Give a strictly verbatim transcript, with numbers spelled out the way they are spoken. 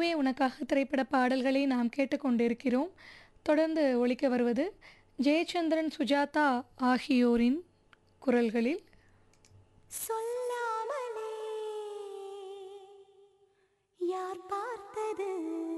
பூவே உனக்காக திரைப்பட பாடல்களை நாம் கேட்டுக்கொண்டிருக்கிறோம். தொடர்ந்து ஒலிக்க வருவது ஜெயச்சந்திரன், சுஜாதா ஆகியோரின் குரல்களில் சொல்லாமலே யார் பார்த்தது